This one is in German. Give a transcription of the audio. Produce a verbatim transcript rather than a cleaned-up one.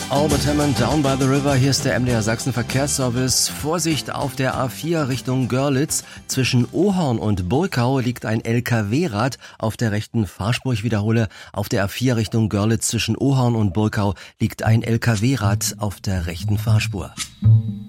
Albert Hammond, Down by the River, hier ist der M D R Sachsen Verkehrsservice. Vorsicht auf der A vier Richtung Görlitz. Zwischen Ohorn und Burkau liegt ein L K W-Rad auf der rechten Fahrspur. Ich wiederhole, auf der A vier Richtung Görlitz zwischen Ohorn und Burkau liegt ein L K W-Rad auf der rechten Fahrspur.